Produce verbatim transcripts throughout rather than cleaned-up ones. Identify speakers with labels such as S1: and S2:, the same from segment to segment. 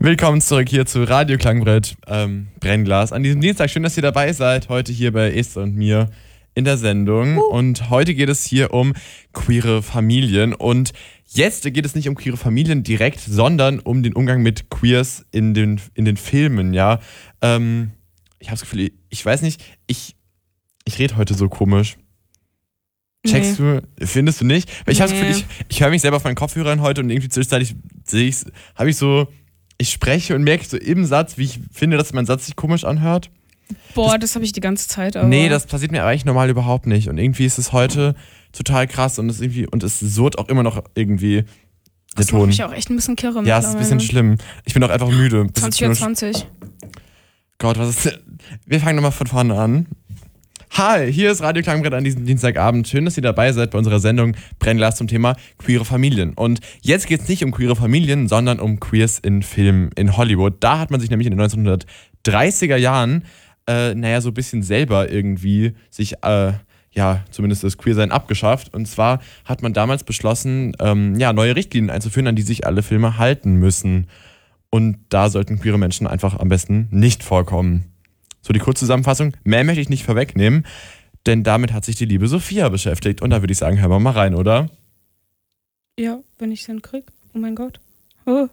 S1: Willkommen zurück hier zu Radio Klangbrett, ähm, Brennglas. An diesem Dienstag, schön, dass ihr dabei seid, heute hier bei Esther und mir in der Sendung. Uh. Und heute geht es hier um queere Familien. Und jetzt geht es nicht um queere Familien direkt, sondern um den Umgang mit Queers in den, in den Filmen, ja. Ähm, ich habe das Gefühl, ich weiß nicht, ich, ich rede heute so komisch. Checkst nee. du? Findest du nicht? Weil ich nee. habe das Gefühl, ich, ich höre mich selber auf meinen Kopfhörern heute und irgendwie zwischenzeitlich sehe ich, habe ich so, ich spreche und merke so im Satz, wie ich finde, dass mein Satz sich komisch anhört.
S2: Boah, das, das habe ich die ganze Zeit. Aber
S1: nee, das passiert mir eigentlich normal überhaupt nicht. Und irgendwie ist es heute total krass und es irgendwie und es surrt auch immer noch irgendwie der
S2: das
S1: Ton.
S2: macht mich auch echt ein bisschen kirre.
S1: Ja, es ist ein bisschen schlimm. Ich bin auch einfach müde.
S2: zwanzig Uhr zwanzig.
S1: Gott, was ist denn? Wir fangen nochmal von vorne an. Hi, hier ist Radio Klangbrett an diesem Dienstagabend. Schön, dass ihr dabei seid bei unserer Sendung Brennglas zum Thema queere Familien. Und jetzt geht es nicht um queere Familien, sondern um Queers in Filmen in Hollywood. Da hat man sich nämlich in den neunzehnhundertdreißiger Jahren, äh, naja, so ein bisschen selber irgendwie sich, äh, ja, zumindest das Queersein abgeschafft. Und zwar hat man damals beschlossen, ähm, ja, neue Richtlinien einzuführen, an die sich alle Filme halten müssen. Und da sollten queere Menschen einfach am besten nicht vorkommen. So die Kurzzusammenfassung, mehr möchte ich nicht vorwegnehmen, denn damit hat sich die liebe Sophia beschäftigt. Und da würde ich sagen, hören wir mal rein, oder?
S2: Ja, wenn ich es hinkriege. Oh mein Gott. Oh.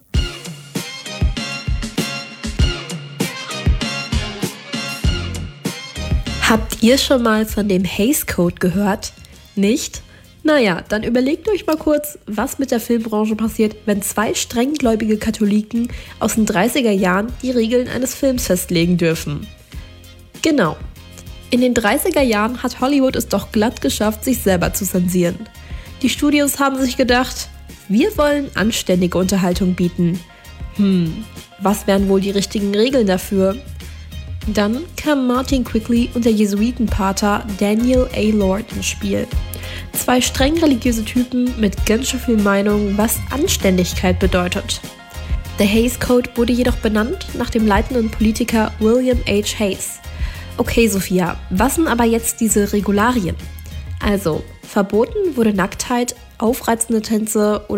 S3: Habt ihr schon mal von dem Hays Code gehört? Nicht? Naja, dann überlegt euch mal kurz, was mit der Filmbranche passiert, wenn zwei strenggläubige Katholiken aus den dreißiger Jahren die Regeln eines Films festlegen dürfen. Genau. In den dreißiger Jahren hat Hollywood es doch glatt geschafft, sich selber zu zensieren. Die Studios haben sich gedacht, wir wollen anständige Unterhaltung bieten. Hm, was wären wohl die richtigen Regeln dafür? Dann kamen Martin Quigley und der Jesuitenpater Daniel A. Lord ins Spiel. Zwei streng religiöse Typen mit ganz schön viel Meinung, was Anständigkeit bedeutet. Der Hays Code wurde jedoch benannt nach dem leitenden Politiker William H. Hays. Okay, Sophia, was sind aber jetzt diese Regularien? Also, verboten wurde Nacktheit, aufreizende Tänze oder